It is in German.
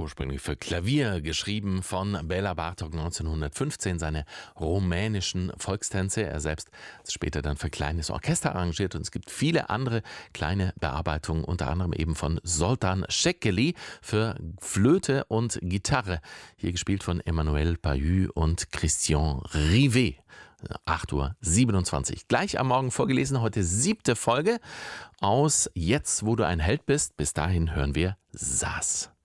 ursprünglich für Klavier geschrieben von Béla Bartók 1915, seine rumänischen Volkstänze. Er selbst hat später dann für kleines Orchester arrangiert und es gibt viele andere kleine Bearbeitungen, unter anderem eben von Zoltán Szekely für Flöte und Gitarre. Hier gespielt von Emmanuel Pahud und Christian Rivet. 8:27 Uhr. Gleich am Morgen vorgelesen, heute 7. Folge aus Jetzt, wo du ein Held bist. Bis dahin hören wir Sass.